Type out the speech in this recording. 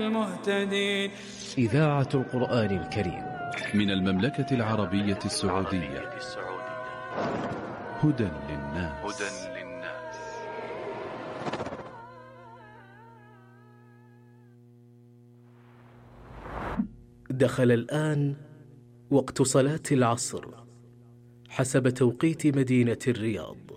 المهتدين. إذاعة القرآن الكريم من المملكة العربية السعودية. هدى للناس. دخل الآن وقت صلاة العصر حسب توقيت مدينة الرياض.